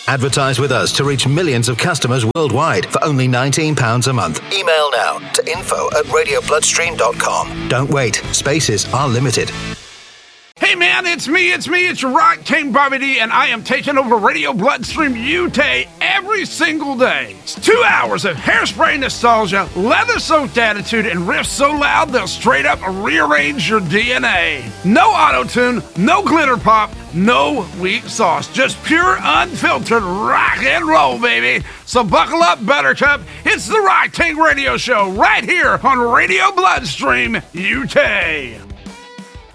Advertise with us to reach millions of customers worldwide for only £19 a month. Email now to info@radiobloodstream.com. Don't wait. Spaces are limited. Hey man, it's me, it's your Rock King Bobby D, and I am taking over Radio Bloodstream UK every single day. It's 2 hours of hairspray nostalgia, leather-soaked attitude, and riffs so loud they'll straight up rearrange your DNA. No auto-tune, no glitter pop, no weak sauce, just pure unfiltered rock and roll, baby. So buckle up, Buttercup. It's the Rock King Radio Show right here on Radio Bloodstream UK.